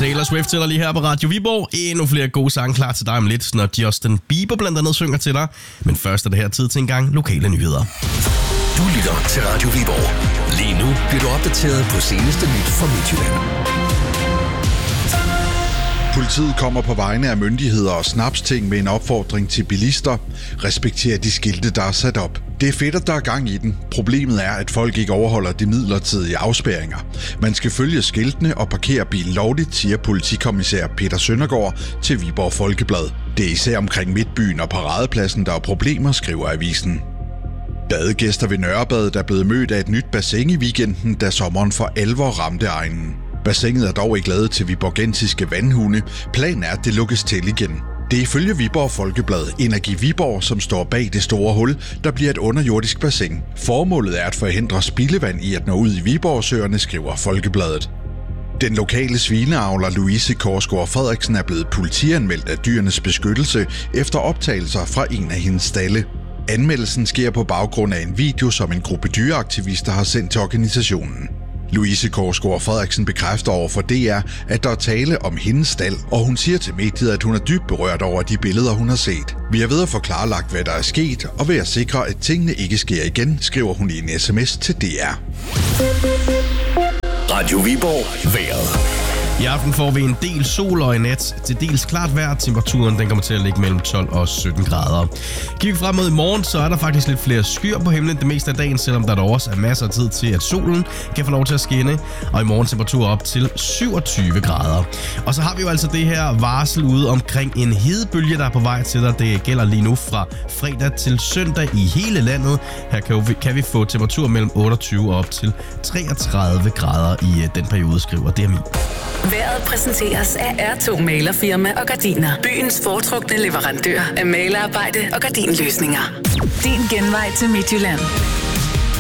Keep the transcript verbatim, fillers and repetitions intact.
Taylor Swift til dig lige her på Radio Viborg. Endnu flere gode sange klar til dig om lidt, når Justin Bieber blandt andet synger til dig. Men først er det her tid til en gang lokale nyheder. Du lytter til Radio Viborg. Lige nu bliver du opdateret på seneste nyt fra Midtjylland. Politiet kommer på vegne af myndigheder og snapsting med en opfordring til bilister. Respekter de skilte, der er sat op. Det er fedt, at der er gang i den. Problemet er, at folk ikke overholder de midlertidige afspærringer. Man skal følge skiltene og parkere bilen lovligt, siger politikommissær Peter Søndergaard til Viborg Folkeblad. Det er især omkring Midtbyen og Paradepladsen, der er problemer, skriver avisen. Badegæster ved Nørrebadet er blevet mødt af et nyt bassin i weekenden, da sommeren for alvor ramte egnen. Bassinet er dog ikke lavet til viborgensiske vandhunde. Planen er, at det lukkes til igen. Det er ifølge Viborg Folkeblad Energi Viborg, som står bag det store hul, der bliver et underjordisk bassin. Formålet er at forhindre spildevand i at nå ud i Viborgsøerne, skriver Folkebladet. Den lokale svineavler Louise Korsgaard Frederiksen er blevet politianmeldt af Dyrenes Beskyttelse efter optagelser fra en af hendes stalde. Anmeldelsen sker på baggrund af en video, som en gruppe dyreaktivister har sendt til organisationen. Louise Korsgaard Frederiksen bekræfter over for D R, at der er tale om hendes stald, og hun siger til mediet, at hun er dybt berørt over de billeder, hun har set. Vi er ved at få klarlagt, hvad der er sket, og ved at sikre, at tingene ikke sker igen, skriver hun i en sms til D R. Radio Viborg vejret. I aften får vi en del sol og i nat til dels klart vejr. Temperaturen den kommer til at ligge mellem tolv og sytten grader. Kigger vi frem mod i morgen, så er der faktisk lidt flere skyer på himlen det meste af dagen, selvom der dog også er masser af tid til, at solen kan få lov til at skinne. Og i morgen temperatur op til syvogtyve grader. Og så har vi jo altså det her varsel ude omkring en hedebølge, der er på vej til dig. Det gælder lige nu fra fredag til søndag i hele landet. Her kan vi, kan vi få temperatur mellem otteogtyve og op til treogtredive grader i den periode, skriver D M I. Vejret præsenteres af R to Malerfirma og Gardiner. Byens foretrukne leverandør af malerarbejde og gardinløsninger. Din genvej til Midtjylland.